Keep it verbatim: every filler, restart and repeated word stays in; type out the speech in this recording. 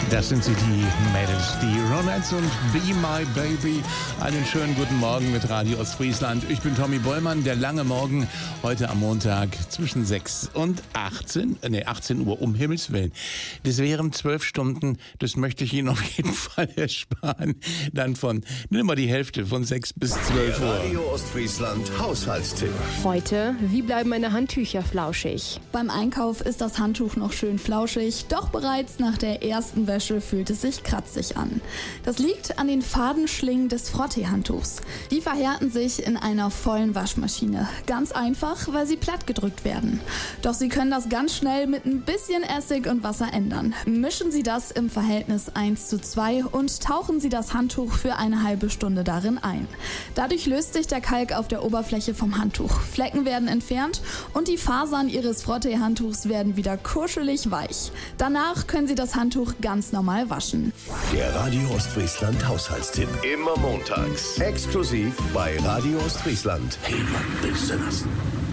Das sind sie, die Mädels, die Ronettes und Be My Baby. Einen schönen guten Morgen mit Radio Ostfriesland. Ich bin Tommy Bollmann, der lange Morgen heute am Montag zwischen sechs und achtzehn, nee, achtzehn Uhr, um Himmels Willen. Das wären zwölf Stunden, das möchte ich Ihnen auf jeden Fall ersparen. Dann von, nimm mal die Hälfte, von sechs bis zwölf Uhr. Radio Ostfriesland Haushaltstipp. Heute, wie bleiben meine Handtücher flauschig? Beim Einkauf ist das Handtuch noch schön flauschig, doch bereits nach der ersten Wäsche fühlt es sich kratzig an. Das liegt an den Fadenschlingen des Frottee-Handtuchs. Die verhärten sich in einer vollen Waschmaschine. Ganz einfach, weil sie plattgedrückt werden. Doch Sie können das ganz schnell mit ein bisschen Essig und Wasser ändern. Mischen Sie das im Verhältnis eins zu zwei und tauchen Sie das Handtuch für eine halbe Stunde darin ein. Dadurch löst sich der Kalk auf der Oberfläche vom Handtuch. Flecken werden entfernt und die Fasern Ihres Frottee-Handtuchs werden wieder kuschelig weich. Danach können Sie das Handtuch ganz normal waschen. Der Radio Ostfriesland Haushaltstipp. Immer montags. Exklusiv bei Radio Ostfriesland. Hey Mann, willst du das?